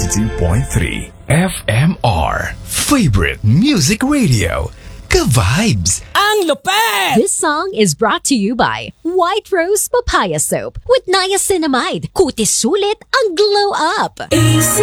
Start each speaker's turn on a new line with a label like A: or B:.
A: 92.3 FMR Favorite Music Radio. Ka-vibes!
B: Ang lupet!
C: This song is brought to you by White Rose Papaya Soap with niacinamide. Kutis sulit ang glow up.